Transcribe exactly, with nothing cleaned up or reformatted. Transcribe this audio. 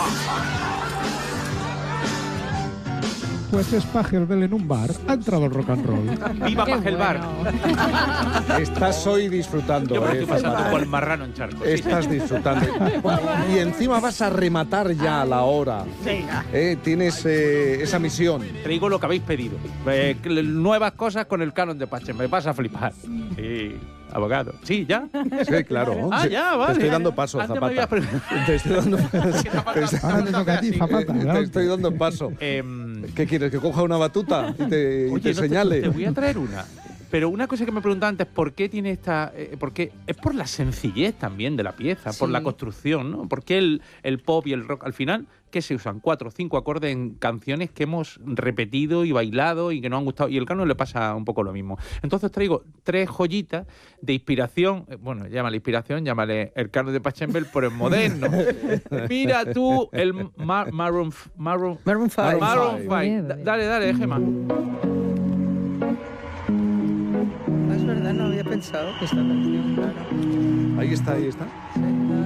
Pues es Pachelbel en un bar. Ha entrado el rock and roll. ¡Viva Qué Pachelbar! bueno. Estás hoy disfrutando. Yo me lo eh, estoy pasando Zapata. con el marrano en charco. sí, Estás sí. disfrutando. Y encima vas a rematar ya a la hora. Venga. Eh, tienes eh, esa misión. Traigo lo que habéis pedido. Eh, cl- nuevas cosas con el canon de Pachelbel. Me vas a flipar. Sí, abogado. Sí, ¿ya? Sí, claro. Ah, Sí. ya, Te vale. estoy dando paso, Antes me Zapata. habías- Te estoy dando paso. Ahora te toca a ti, Zapata. Te adelante. estoy dando paso. Em, ¿Qué quieres? ¿Que coja una batuta y te, y Oye, te no señale? Te voy a traer una. Pero una cosa que me preguntaba antes, ¿por qué tiene esta...? Eh, ¿por qué? Es por la sencillez también de la pieza, por Sí. la construcción, ¿no? ¿Por qué el, el pop y el rock, al final, qué se usan? Cuatro o cinco acordes en canciones que hemos repetido y bailado y que nos han gustado. Y el canon le pasa un poco lo mismo. Entonces traigo tres joyitas de inspiración, eh, bueno, llámale inspiración, llámale el canon de Pachelbel, pero en moderno. Mira tú el Mar- Maroon... f- Maroon, Maroon five. Maroon five. five. Da- Dale, dale, Gemma. Ah, es verdad, no había pensado que esta canción, claro. Ahí está, ahí está. Sí.